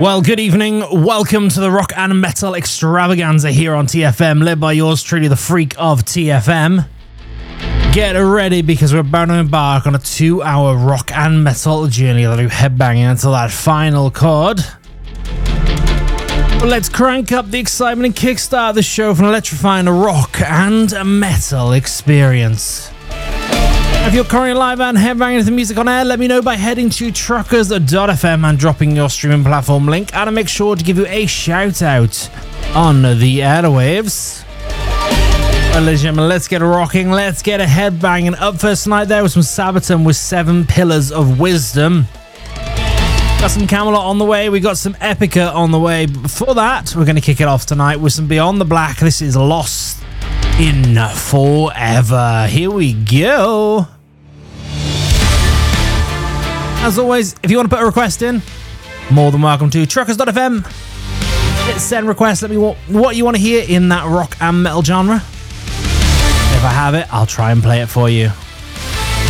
Well, good evening. Welcome to the Rock and Metal Extravaganza here on TFM, led by yours truly, the freak of TFM. Get ready because we're about to embark on a 2-hour rock and metal journey that'll be headbanging until that final chord. But let's crank up the excitement and kickstart the show for an electrifying rock and metal experience. If you're currently live and headbanging to the music on air, let me know by heading to truckers.fm and dropping your streaming platform link, and I'll make sure to give you a shout out on the airwaves. Well, ladies and gentlemen, let's get rocking, let's get a headbanging. Up first tonight there was some Sabaton with 7 Pillars of Wisdom. Got some Camelot on the way, we got some Epica on the way. But before that, we're going to kick it off tonight with some Beyond the Black. This is Lost in Forever. Here we go. As always, if you want to put a request in, more than welcome to truckers.fm. Hit send request, let me know what you want to hear in that rock and metal genre. If I have it, I'll try and play it for you.